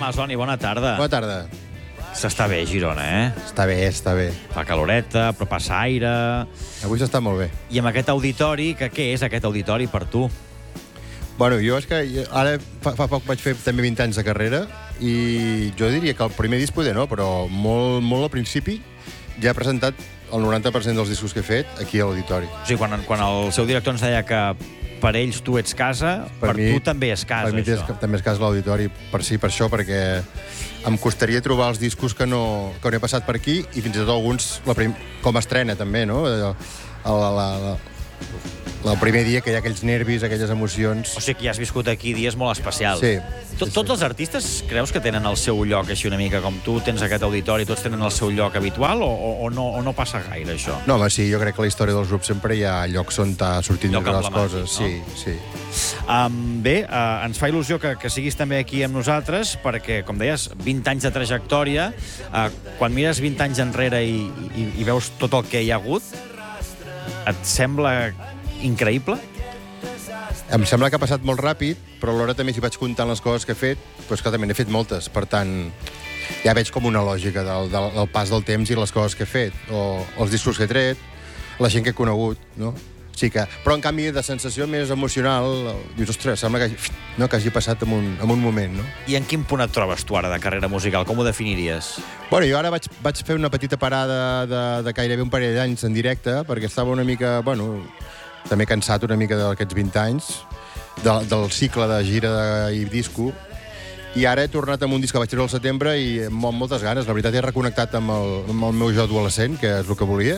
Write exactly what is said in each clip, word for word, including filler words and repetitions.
Masoni, bona tarda. Bona tarda. S'està bé, Girona, eh? Està bé, està bé. Fa caloreta, però passa aire... Avui s'està molt bé. I amb aquest auditori, que què és aquest auditori per tu? Bueno, jo és que ara fa, fa poc vaig fer també vint anys de carrera i jo diria que el primer disc poder no, però molt, molt al principi ja he presentat el noranta per cent dels discos que he fet aquí a l'auditori. O sigui, quan, quan el seu director ens deia que per ells tu ets casa, per, per mi, tu també és casa, per mi això. Per mi també és casa l'auditori, per sí, per això, perquè em costaria trobar els discos que no, que no he passat per aquí i fins i tot alguns la prim, com a estrena també, no? La, la, la, la, el primer dia que hi ha aquells nervis, aquelles emocions... O sigui que ja has viscut aquí dies molt especials. Sí. Tot, sí, tots sí. els artistes creus que tenen el seu lloc així una mica com tu, tens aquest auditori, tots tenen el seu lloc habitual o, o, o, no, o no passa gaire això? No, home, sí, jo crec que a la història dels grups sempre hi ha llocs on t'ha sortit Lloc millor les coses. no? Sí, sí. Um, bé, uh, ens fa il·lusió que, que siguis també aquí amb nosaltres perquè, com deies, vint anys de trajectòria, uh, quan mires vint anys enrere i, i, i veus tot el que hi ha hagut, et sembla increïble? Em sembla que ha passat molt ràpid, però alhora també si vaig comptant les coses que he fet, doncs que també n'he fet moltes. Per tant, ja veig com una lògica del, del, del pas del temps i les coses que he fet, o els discos que he tret, la gent que he conegut, no? O sigui que, però, en canvi, de sensació més emocional, dius, ostres, sembla que, no, que hagi passat en un, en un moment, no? I en quin punt et trobes tu ara de carrera musical? Com ho definiries? Bueno, jo ara vaig, vaig fer una petita parada de, de gairebé un parell d'anys en directe, perquè estava una mica, bueno, també cansat una mica d'aquests vint anys, de, del cicle de gira de, i disco, i ara he tornat amb un disc que vaig treure al setembre i amb moltes ganes. La veritat, he reconnectat amb el, amb el meu jo adolescent, que és el que volia,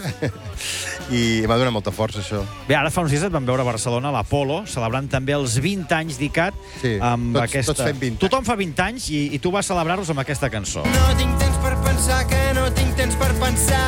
i m'ha donat molta força, això. Bé, ara fa uns dies et vam veure a Barcelona, a l'Apolo, celebrant també els vint anys d'I C A T. Sí, amb tots, aquesta... tots fem vint. Tothom fa vint anys i, i tu vas celebrar-los amb aquesta cançó. No tinc temps per pensar, que no tinc temps per pensar.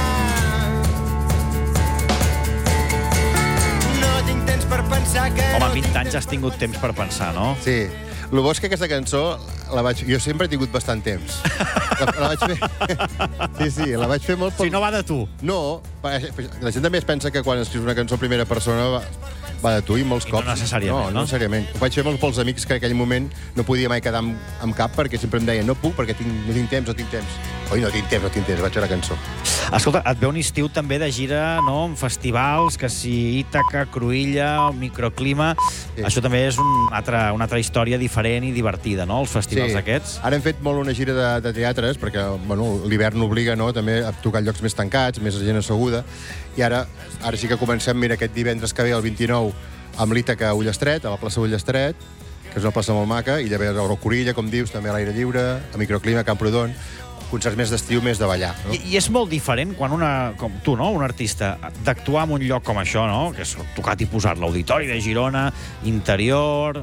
Per pensar que Home, no vint anys has tingut temps per pensar, no? Sí. El bo és que aquesta cançó la vaig... Jo sempre he tingut bastant temps. La, la vaig fer... Sí, sí, la vaig fer molt... Si no va de tu. No, la gent també es pensa que quan escrius una cançó en primera persona va, va de tu i molts I cops. no necessàriament, no? No, no? necessàriament. Ho vaig fer molt pels amics que en aquell moment no podia mai quedar amb, amb cap perquè sempre em deien no puc perquè tinc, no tinc temps, no tinc temps. Oi, no tinc temps, no tinc temps, vaig fer la cançó. Escolta, et ve un estiu també de gira, no?, amb festivals, que si Ítaca, Cruïlla, Microclima... Sí. Això també és un altre, una altra història diferent i divertida, no?, els festivals sí. aquests. Ara hem fet molt una gira de, de teatres, perquè bueno, l'hivern obliga, no?, també a tocar llocs més tancats, més gent asseguda, i ara, ara sí que comencem, mira, aquest divendres que ve, el vint-i-nou, amb l'Ítaca a Ullestret, a la plaça Ullestret, que és una plaça molt maca, i llavors a Cruïlla, com dius, també a l'aire lliure, a Microclima, a Camprodon, concerts més d'estiu, més de ballar. No? I, I és molt diferent quan una, com tu, no?, un artista, d'actuar en un lloc com això, no?, que és tocat i posat l'Auditori de Girona, interior,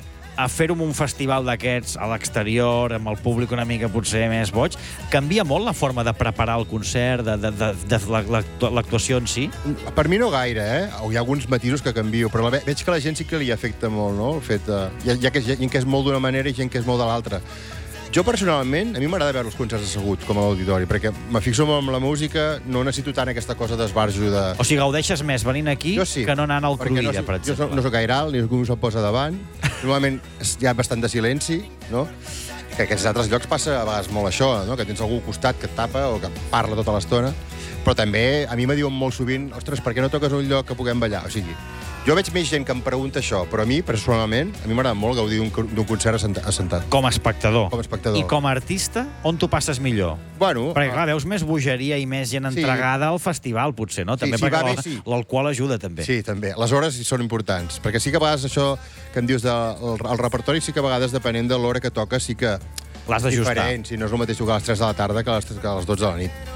a fer-ho en un festival d'aquests a l'exterior, amb el públic una mica potser més boig, canvia molt la forma de preparar el concert, de, de, de, de l'actuació en si? Per mi no gaire, eh? Hi ha alguns matisos que canvio, però veig que a la gent sí que li afecta molt, no?, el fet de... Hi ha, hi ha gent que és molt d'una manera i gent que és molt de l'altra. Jo, personalment, a mi m'agrada veure els concerts asseguts, com a l'auditori, perquè me fixo molt en la música, no necessito tant aquesta cosa d'esbarjo de... O sigui, gaudeixes més venint aquí sí, que no anant al Cruïlla, no, per exemple. Jo no, no soc gaire alt, ni algú se'l posa davant. Normalment hi ha bastant de silenci, no? Que a aquests altres llocs passa a vegades molt això, no? Que tens algú al costat que et tapa o que parla tota l'estona. Però també a mi me diuen molt sovint, ostres, per què no toques un lloc que puguem ballar? O sigui, jo veig més gent que em pregunta això, però a mi, personalment, a mi m'agrada molt gaudir d'un concert assentat. Com a espectador. Com a espectador. I com a artista, on t'ho passes millor? Bueno... Perquè, clar, veus més bogeria i més gent entregada al festival, potser, no? També sí, sí, perquè bé, sí. l'alcohol ajuda, també. Sí, també. Les hores són importants, perquè sí que a vegades això que em dius del el repertori, sí que a vegades, depenent de l'hora que toques, sí que... L'has d'ajustar. Diferent, si no és el mateix tocar a les tres de la tarda que a les, que a les dotze de la nit.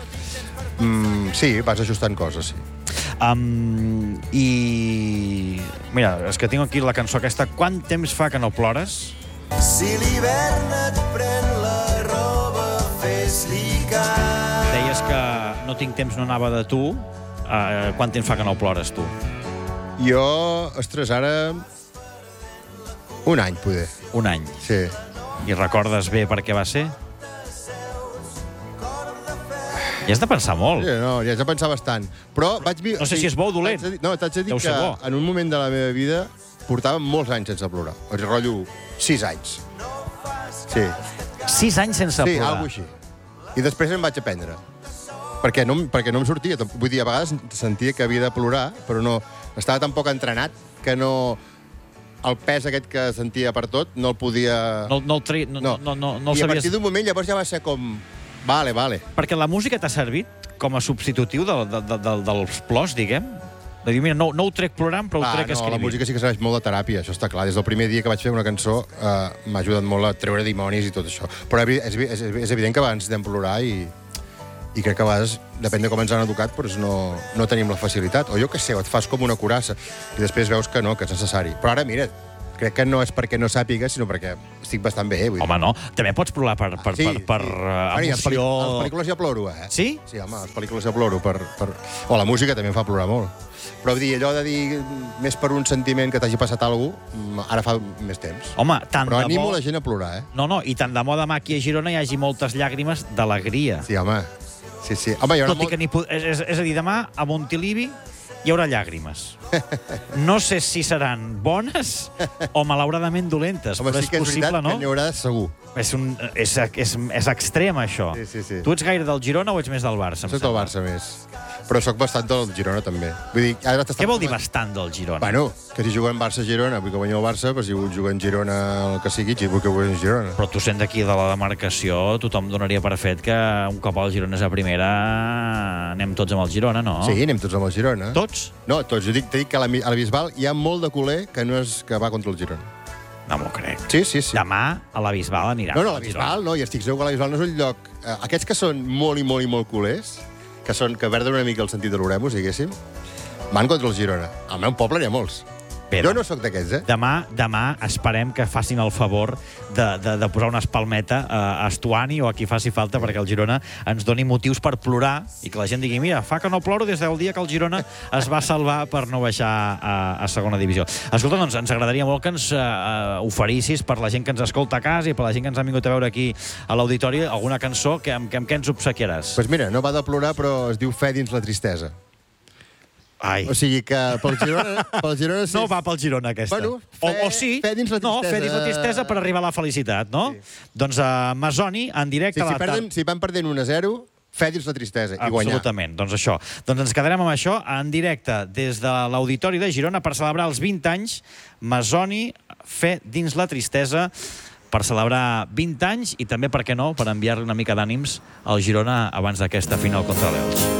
Mm, sí, vas ajustant coses, sí. Um, I... Mira, és que tinc aquí la cançó aquesta. Quant temps fa que no plores? Si l'hivern et pren la roba, fes-li cas. Deies que no tinc temps, no anava de tu. Uh, quant temps fa que no plores, tu? Jo, ostres, ara... Un any, poder. Un any. Sí. I recordes bé per què va ser? I has de pensar molt. Sí, no, ja has de pensar bastant. Però vaig... No sé si és bo o dolent. Dir, no, t'haig de dir Deu que ser bo. en un moment de la meva vida portava molts anys sense plorar. O sigui, rotllo, sis anys. Sí. Sis anys sense Sí, plorar. alguna així. I després em vaig aprendre. Perquè no, perquè no em sortia. Vull dir, a vegades sentia que havia de plorar, però no... Estava tan poc entrenat que no... El pes aquest que sentia per tot no el podia... No, no, el tri... no, no. no, no, no el I a sabies... partir d'un moment llavors ja va ser com... Vale, vale. Perquè la música t'ha servit com a substitutiu de, de, de, de, dels plors, diguem? De dir, mira, no, no ho trec plorant, però Ah, ho trec no, escrivint. la música sí que serveix molt de teràpia, això està clar. Des del primer dia que vaig fer una cançó eh, m'ha ajudat molt a treure dimonis i tot això. Però és, és, és, és evident que abans necessitem plorar i, i crec que a vegades, depèn de com ens han educat, doncs no, no tenim la facilitat. O jo què sé, o et fas com una curassa i després veus que no, que és necessari. Però ara, mira, crec que no és perquè no sàpigues, sinó perquè estic bastant bé. Vull dir. Home, no. També pots plorar per, per, Sí, per, per sí. uh, Bueno, i a les emoció... pel·li- a les pel·lícules ja ploro, eh? Sí? Sí, home, a les pel·lícules ja ploro. Per, per... O la música també em fa plorar molt. Però vull dir, allò de dir més per un sentiment que t'hagi passat alguna cosa, ara fa més temps. Home, tant Però de animo bo... la gent a plorar, eh? No, no, i tant de moda aquí a Girona hi hagi moltes llàgrimes d'alegria. Sí, home. Sí, sí. Home, hi haurà Tot i que ni... po- És, és, és a dir, demà a Montilivi hi haurà llàgrimes. No sé si seran bones o malauradament dolentes, Home, però sí és que és possible, veritat no? que n'hi haurà segur. És, un, és, és, és extrem, això. Sí, sí, sí. Tu ets gaire del Girona o ets més del Barça? em Soc del sembla? Barça més. Però sóc bastant del Girona, també. Vull dir, ara t'està... Què vol dir bastant del Girona? Bueno, que si juguen Barça-Girona, vull que guanyi el Barça, però si juguen Girona el que sigui, vull que guanyi Girona. Però tu sent d'aquí de la demarcació, tothom donaria per fet que un cop el Girona és a primera anem tots amb el Girona, no? Sí, anem tots amb el Girona. Tots? No, tots. Jo dic, t'he dit que a la, a la Bisbal hi ha molt de culer que no és que va contra el Girona. No m'ho crec. Sí, sí, sí. Demà a la Bisbal anirà. No, no, la Bisbal no, i estic segur que la Bisbal no és un lloc... Eh, aquests que són molt i molt i molt culers, que són que perden una mica el sentit de l'oremus, diguéssim, van contra el Girona. Al meu poble n'hi ha molts. Bé, Jo no sóc d'aquests, eh? Demà, demà esperem que facin el favor de, de, de posar una espalmeta a Estuani o a qui faci falta perquè el Girona ens doni motius per plorar i que la gent digui, mira, fa que no ploro des del dia que el Girona es va salvar per no baixar a, a segona divisió. Escolta, doncs ens agradaria molt que ens uh, oferissis per la gent que ens escolta a casa i per la gent que ens ha vingut a veure aquí a l'auditori alguna cançó que, amb, amb què ens obsequiaràs. Doncs pues mira, no va de plorar, però es diu Fe dins la tristesa. Ai. O sigui que pel Girona... Pel Girona sí. No va pel Girona, aquesta. Bueno, o, fe- o sí. fe dins la No, fe tristesa. dins la tristesa per arribar a la felicitat, no? Sí. Doncs a uh, Masoni, en directe Sí, a si, la perden, si van perdent un a zero, fe dins la tristesa i guanyar. Absolutament, doncs això. Doncs ens quedarem amb això en directe des de l'Auditori de Girona per celebrar els vint anys. Masoni, fe dins la tristesa, per celebrar vint anys i també, per què no, per enviar-li una mica d'ànims al Girona abans d'aquesta final contra l'Elx.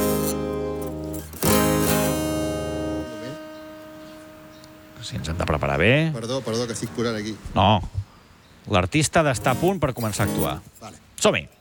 Si ens hem de preparar bé... Perdó, perdó, que estic posant aquí. No, l'artista ha d'estar a punt per començar a actuar. Vale. Som-hi!